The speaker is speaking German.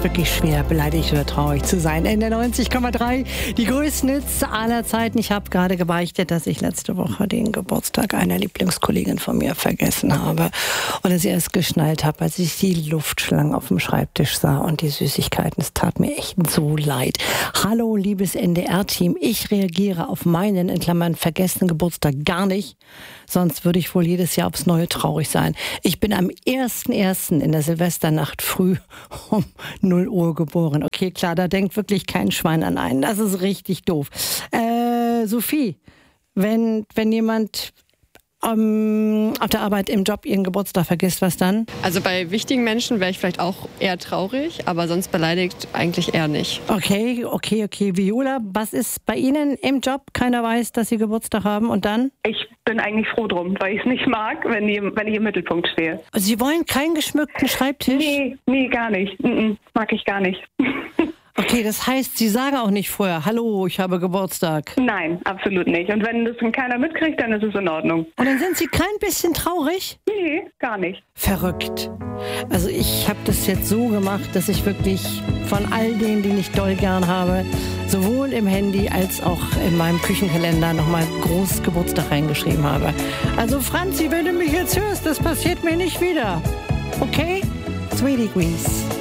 wirklich schwer, beleidigt oder traurig zu sein. Ende 90,3, die größten Hits aller Zeiten. Ich habe gerade gebeichtet, dass ich letzte Woche den Geburtstag einer Lieblingskollegin von mir vergessen habe. Und dass ich erst geschnallt habe, als ich die Luftschlangen auf dem Schreibtisch sah und die Süßigkeiten. Es tat mir echt so leid. Hallo, liebes NDR-Team. Ich reagiere auf meinen, in Klammern, vergessenen Geburtstag gar nicht. Sonst würde ich wohl jedes Jahr aufs Neue traurig sein. Ich bin am 1.1. in der Silvesternacht früh um 0 Uhr geboren. Okay, klar, da denkt wirklich kein Schwein an einen. Das ist richtig doof. Sophie, wenn jemand auf der Arbeit im Job ihren Geburtstag vergisst, was dann? Also bei wichtigen Menschen wäre ich vielleicht auch eher traurig, aber sonst beleidigt eigentlich eher nicht. Okay. Viola, was ist bei Ihnen im Job? Keiner weiß, dass Sie Geburtstag haben und dann? Ich bin eigentlich froh drum, weil ich es nicht mag, wenn ich im Mittelpunkt stehe. Sie wollen keinen geschmückten Schreibtisch? Nee, gar nicht. Mag ich gar nicht. Okay, das heißt, Sie sagen auch nicht vorher, hallo, ich habe Geburtstag. Nein, absolut nicht. Und wenn das keiner mitkriegt, dann ist es in Ordnung. Und dann sind Sie kein bisschen traurig? Nee, gar nicht. Verrückt. Also ich habe das jetzt so gemacht, dass ich wirklich von all denen, die ich doll gern habe, sowohl im Handy als auch in meinem Küchenkalender nochmal groß Geburtstag reingeschrieben habe. Also Franzi, wenn du mich jetzt hörst, das passiert mir nicht wieder. Okay? 2 degrees.